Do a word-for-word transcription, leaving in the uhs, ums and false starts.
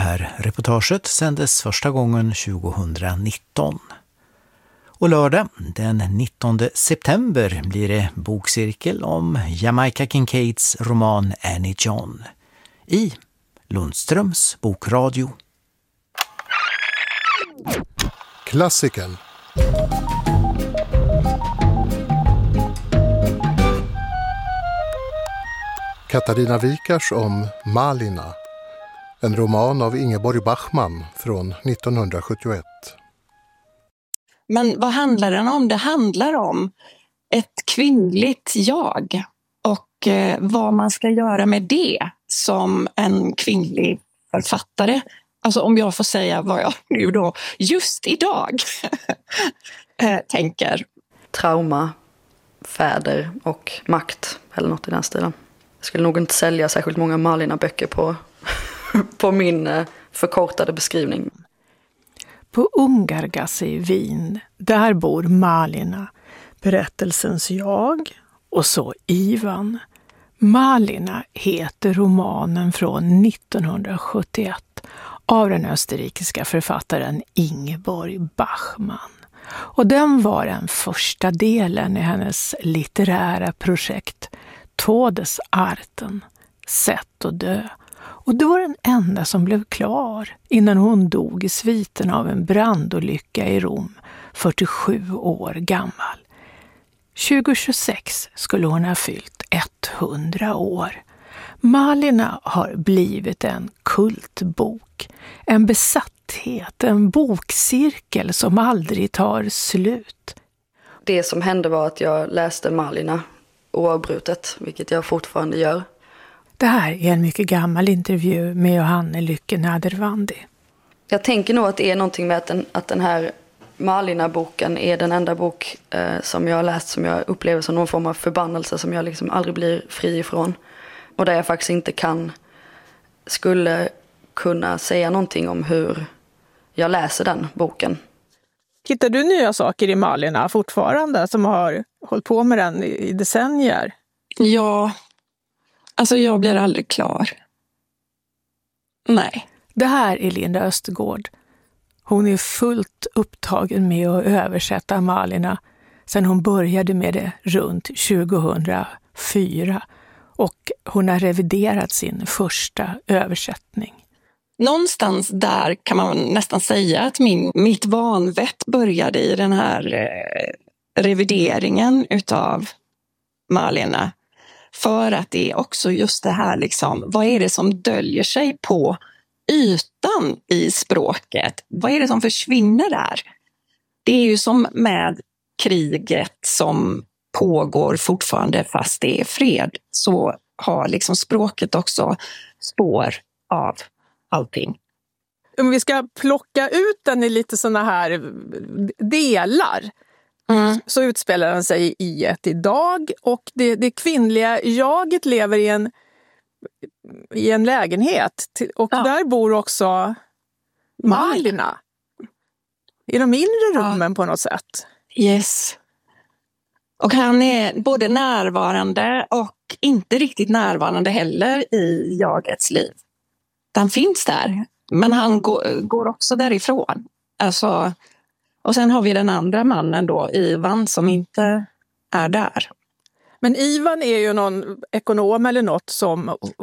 här reportaget sändes första gången tjugonitton. Och lördag den nittonde september blir det bokcirkel om Jamaica Kincaids roman Annie John i Lundströms bokradio. Klassiken. Katarina Wikars om Malina, en roman av Ingeborg Bachmann från nittonhundrasjuttioett. Men vad handlar den om? Det handlar om ett kvinnligt jag och eh, vad man ska göra med det som en kvinnlig författare. Alltså om jag får säga vad jag nu då just idag eh, tänker. Trauma, fäder och makt eller något i den stilen. Jag skulle nog inte sälja särskilt många Malina-böcker på, på min eh, förkortade beskrivning. På Ungargas i Wien, där bor Malina, berättelsens jag, och så Ivan. Malina heter romanen från nittonhundrasjuttioett av den österrikiska författaren Ingeborg Bachmann. Och den var den första delen i hennes litterära projekt Todesarten, Sätt att dö. Och det var den enda som blev klar innan hon dog i sviten av en brandolycka i Rom, fyrtiosju år gammal. tjugo tjugosex skulle hon ha fyllt hundra år. Malina har blivit en kultbok, en besatthet, en bokcirkel som aldrig tar slut. Det som hände var att jag läste Malina oavbrutet, vilket jag fortfarande gör. Det här är en mycket gammal intervju med Johanne Lycke Nadervandi. Jag tänker nog att det är någonting med att den, att den här Malina-boken är den enda bok eh, som jag har läst som jag upplever som någon form av förbannelse som jag liksom aldrig blir fri ifrån. Och där jag faktiskt inte kan, skulle kunna säga någonting om hur jag läser den boken. Hittar du nya saker i Malina fortfarande som har hållit på med den i decennier? Ja, alltså jag blir aldrig klar. Nej. Det här är Linda Östergård. Hon är fullt upptagen med att översätta Malina sedan hon började med det runt tjugohundrafyra. Och hon har reviderat sin första översättning. Någonstans där kan man nästan säga att min, mitt vanvett började i den här eh, revideringen utav Malina. För att det är också just det här liksom, vad är det som döljer sig på ytan i språket? Vad är det som försvinner där? Det är ju som med kriget som pågår fortfarande fast det är fred, så har liksom språket också spår av allting. Om vi ska plocka ut den i lite såna här delar, mm. så utspelar den sig i ett idag, och det, det kvinnliga jaget lever i en, i en lägenhet, och ja. Där bor också Malina i de inre rummen, ja. På något sätt. Yes. Och han är både närvarande och inte riktigt närvarande heller i jagets liv. Han finns där, men han går, går också därifrån. Alltså, och sen har vi den andra mannen då, Ivan, som inte är där. Men Ivan är ju någon ekonom eller något som